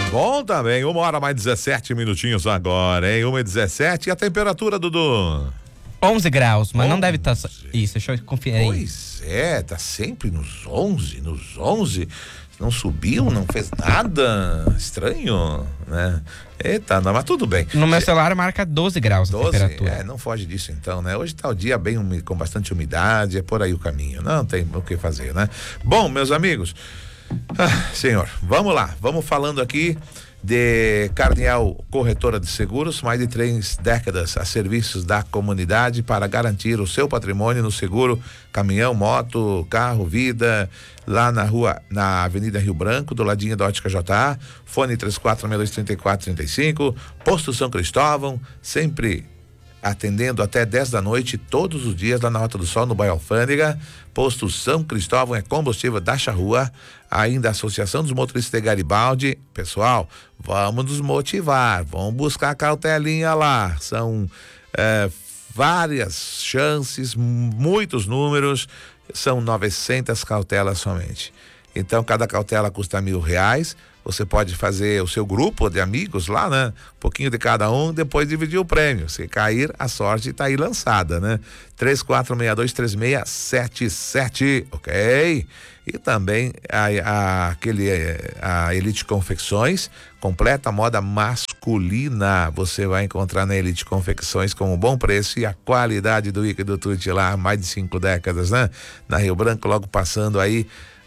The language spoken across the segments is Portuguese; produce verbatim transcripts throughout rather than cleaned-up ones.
Bom também, uma hora mais dezessete minutinhos agora, hein? uma e dezessete. E a temperatura, Dudu? onze graus, mas onze. Não deve estar... Tá... Isso, deixa eu conferir aí. Pois é, tá sempre nos onze, nos onze. Não subiu, não fez nada. Estranho, né? Eita, não, mas tudo bem. No meu celular marca doze graus doze, a temperatura. É, não foge disso então, né? Hoje tá o dia bem umi- com bastante umidade, é por aí o caminho. Não tem o que fazer, né? Bom, meus amigos, ah, senhor, vamos lá, vamos falando aqui de Carniel Corretora de Seguros, mais de três décadas a serviços da comunidade para garantir o seu patrimônio no seguro caminhão, moto, carro, vida, lá na rua, na Avenida Rio Branco, do ladinho da Ótica J A, fone três quatro seis dois, três quatro três cinco, Posto São Cristóvão, sempre atendendo até dez da noite, todos os dias, lá na Rota do Sol, no bairro Alfândega. Posto São Cristóvão é combustível da Charrua, ainda a Associação dos Motoristas de Garibaldi. Pessoal, vamos nos motivar, vamos buscar cautelinha lá, são é, várias chances, muitos números, são novecentas cautelas somente. Então, cada cautela custa mil reais. Você pode fazer o seu grupo de amigos lá, né? Um pouquinho de cada um, depois dividir o prêmio. Se cair, a sorte tá aí lançada, né? três quatro seis dois, três seis sete sete, ok? E também a, a, aquele, a Elite Confecções, completa moda masculina. Você vai encontrar na Elite Confecções com um bom preço e a qualidade do Ica e do Tuti lá há mais de cinco décadas, né? Na Rio Branco, logo passando aí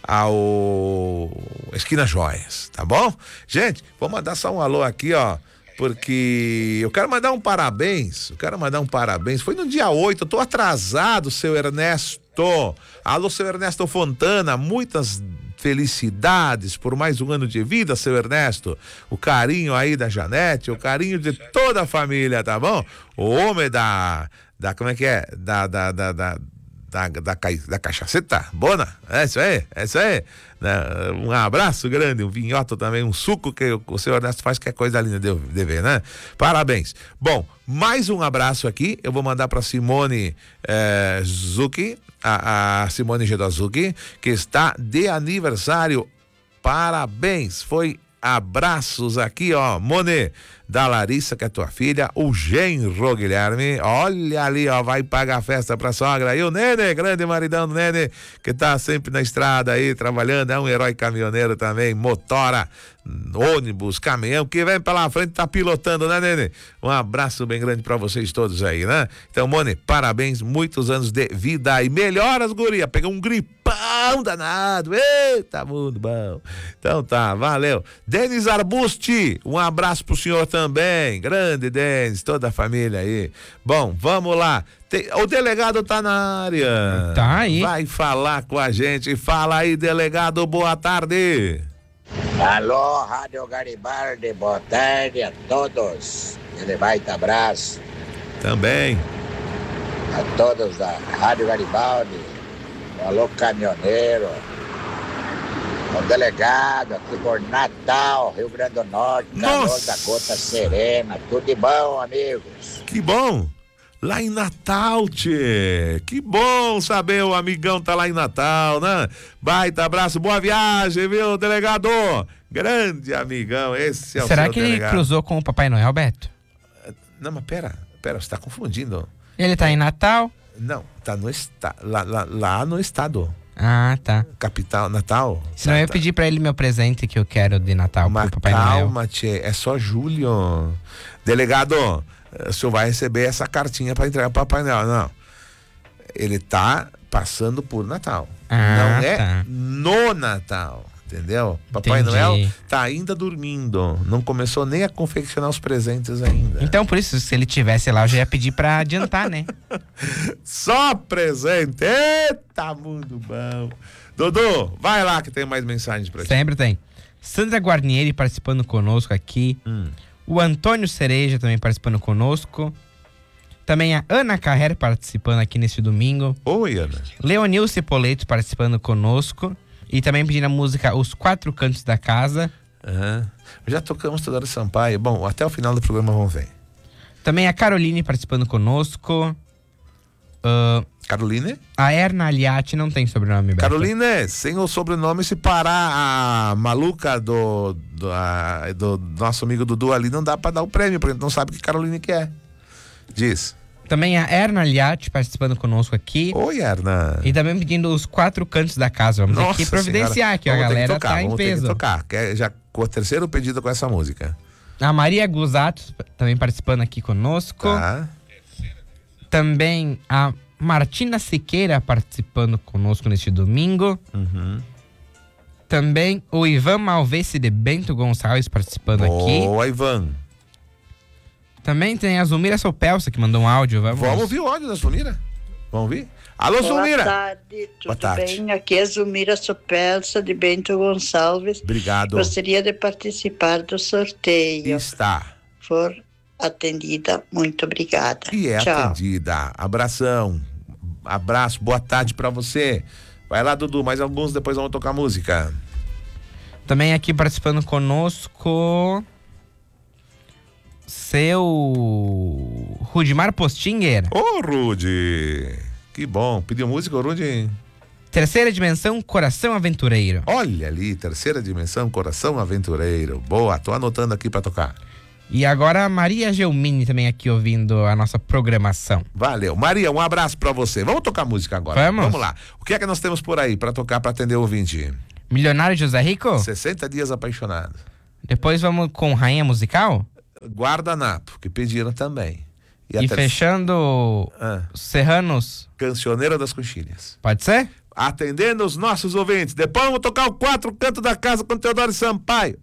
ao Esquina Joias, tá bom? Gente, vou mandar só um alô aqui, ó, porque eu quero mandar um parabéns, eu quero mandar um parabéns, foi no dia oito, eu tô atrasado, seu Ernesto. Alô, seu Ernesto Fontana, muitas felicidades por mais um ano de vida, seu Ernesto. O carinho aí da Janete, o carinho de toda a família, tá bom? O homem da, da como é que é? Da, da, da, da Da, da, da cachaceta, bona, é isso aí, é isso aí, né? Um abraço grande, um vinhoto também, um suco que o senhor Ernesto faz, que é coisa linda de, de ver, né? Parabéns. Bom, mais um abraço aqui, eu vou mandar para Simone eh, Zucchi, a, a Simone Gedozucchi, que está de aniversário, parabéns, foi abraços aqui, ó, Mone, da Larissa, que é tua filha, o Genro Guilherme, olha ali, ó, vai pagar festa pra sogra, e o Nene, grande maridão do Nene, que tá sempre na estrada aí, trabalhando, é um herói caminhoneiro também, motora, ônibus, caminhão, que vem pela frente, tá pilotando, né, Nene? Um abraço bem grande pra vocês todos aí, né? Então, Mone, parabéns, muitos anos de vida e melhoras, guria, pegou um gripão danado, eita, muito bom. Então tá, valeu. Denis Arbusti, um abraço pro senhor também, grande Denis, toda a família aí. Bom, vamos lá. Tem, o delegado tá na área. Tá aí. Vai falar com a gente. Fala aí, delegado, boa tarde. Alô, Rádio Garibaldi, boa tarde a todos. Ele vai te abraço. Também. A todos da Rádio Garibaldi. Alô, caminhoneiro. O delegado aqui por Natal, Rio Grande do Norte, calor da Gota Serena, tudo de bom, amigos. Que bom, lá em Natal, tchê, que bom saber, o amigão tá lá em Natal, né? Baita abraço, boa viagem, viu, delegado? Grande amigão, esse é o Será seu que delegado. Ele cruzou com o Papai Noel, Beto? Não, mas pera, pera, você tá confundindo. Ele tá em Natal? Não, tá no estado, lá, lá, lá no estado. Ah, tá. Capital, Natal. Senão eu ia pedir pra ele meu presente que eu quero de Natal Mas pro Papai Noel. calma, tchê, é só julho. Delegado, o senhor vai receber essa cartinha pra entregar pro Papai Noel. Não, ele tá passando por Natal. Ah, não é tá. no Natal, entendeu? Papai Entendi. Noel tá ainda dormindo, não começou nem a confeccionar os presentes ainda. Então, por isso, se ele tivesse lá, eu já ia pedir pra adiantar, né? Só presente, eita, muito bom. Dudu, vai lá que tem mais mensagens pra ti. Sempre tem. Sandra Guarnieri participando conosco aqui. Hum. O Antônio Cereja também participando conosco. Também a Ana Carrer participando aqui neste domingo. Oi, Ana. Leonil Cepoleto participando conosco. E também pedindo a música Os Quatro Cantos da Casa. Uhum. Já tocamos Teodoro Sampaio. Bom, até o final do programa vamos ver. Também a Caroline participando conosco. Uh, Caroline? A Erna Aliati não tem sobrenome, Beto. Caroline, sem o sobrenome, se parar a maluca do, do, a, do nosso amigo Dudu ali, não dá pra dar o prêmio, porque a gente não sabe que Caroline que é. Diz. Também a Erna Aliati participando conosco aqui. Oi, Erna. E também pedindo os quatro cantos da casa. Vamos Nossa aqui providenciar, que a vamos galera tocar, tá em vamos peso. Ter que tocar, que é já o terceiro pedido com essa música. A Maria Gusato também participando aqui conosco. Tá. Também a Martina Siqueira participando conosco neste domingo. Uhum. Também o Ivan Malvese de Bento Gonçalves participando aqui. Boa, Ivan. Também tem a Zulmira Sopelsa que mandou um áudio. Vamos, Vamos ouvir o áudio da Zulmira? Vamos ouvir? Alô, Boa Zulmira. tarde, tudo Boa tarde. bem? Aqui é Zulmira Sopelsa de Bento Gonçalves. Obrigado. Gostaria de participar do sorteio. Está. For atendida, muito obrigada. E é Tchau. atendida. Abração. Abraço, boa tarde pra você. Vai lá, Dudu, mais alguns, depois vamos tocar música. Também aqui participando conosco, seu Rudimar Postinger. Ô, Rude. Que bom. Pediu música, Rude? Terceira dimensão, Coração Aventureiro. Olha ali, terceira dimensão, Coração Aventureiro. Boa, tô anotando aqui pra tocar. E agora a Maria Gelmini também aqui ouvindo a nossa programação. Valeu. Maria, um abraço pra você. Vamos tocar música agora. Vamos. Vamos lá. O que é que nós temos por aí pra tocar, pra atender o ouvinte? Milionário José Rico? sessenta dias apaixonado. Depois vamos com Rainha Musical? Guardanapo, que pediram também. E, a ter... fechando ah. Serranos. Cancioneira das Coxilhas. Pode ser? Atendendo os nossos ouvintes. Depois vamos tocar o Quatro Cantos da Casa com Teodoro Sampaio.